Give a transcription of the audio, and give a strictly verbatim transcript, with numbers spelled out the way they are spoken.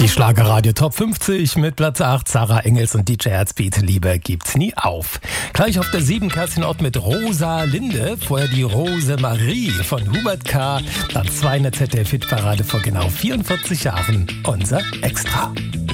Die Schlagerradio Top fünfzig mit Platz acht, Sarah Engels und D J Herzbeat, Liebe gibt's nie auf. Gleich auf der sieben, Kerstin Ott mit Rosa Linde, vorher die Rose Marie von Hubert K., Platz zwei in der Z D F-Hitparade vor genau vierundvierzig Jahren, unser Extra.